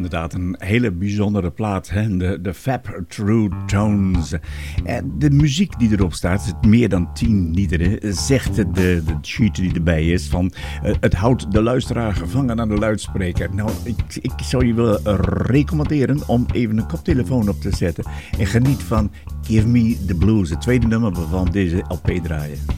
inderdaad een hele bijzondere plaat. Hè? De Fab True Tones. En de muziek die erop staat, is meer dan 10 liederen. Zegt de sheet die erbij is van het houdt de luisteraar gevangen aan de luidspreker. Nou, ik zou je willen recommenderen om even een koptelefoon op te zetten. En geniet van Give Me the Blues, het tweede nummer van deze LP draaien.